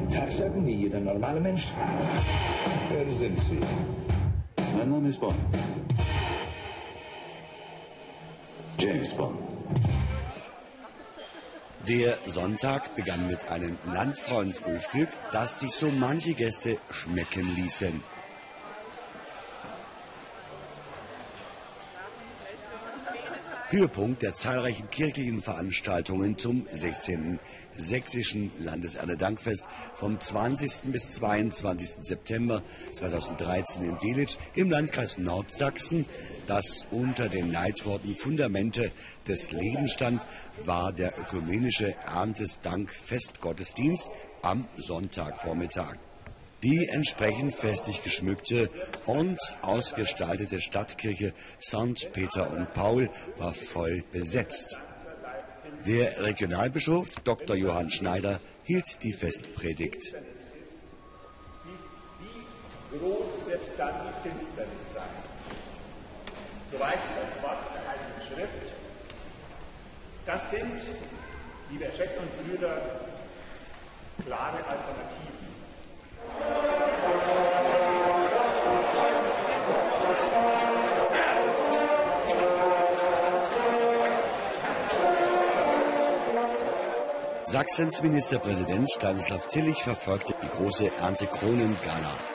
Tagsagen wie jeder normale Mensch. Wer sind Sie? Mein Name ist Bond. James Bond. Der Sonntag begann mit einem Landfrauenfrühstück, das sich so manche Gäste schmecken ließen. Höhepunkt der zahlreichen kirchlichen Veranstaltungen zum 16. Sächsischen Landeserntedankfest vom 20. bis 22. September 2013 in Delitzsch im Landkreis Nordsachsen. Das unter den Leitworten Fundamente des Lebens stand, war der ökumenische Erntedankfestgottesdienst am Sonntagvormittag. Die entsprechend festlich geschmückte und ausgestaltete Stadtkirche St. Peter und Paul war voll besetzt. Der Regionalbischof Dr. Johann Schneider hielt die Festpredigt. Wie groß wird dann die Finsternis sein? Soweit das Wort der Heiligen Schrift. Das sind, liebe Schwestern und Brüder, klare Alternativen. Sachsens Ministerpräsident Stanislav Tillich verfolgte die große Erntekronen-Gala.